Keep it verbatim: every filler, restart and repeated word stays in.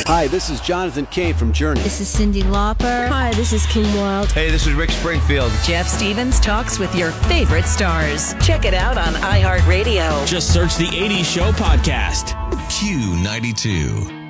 Hi, this is Jonathan Kay from Journey. This is Cyndi Lauper. Hi, this is Kim Wilde. Hey, this is Rick Springfield. Jeff Stevens talks with your favorite stars. Check it out on iHeartRadio. Just search the eighties Show podcast. Q ninety-two.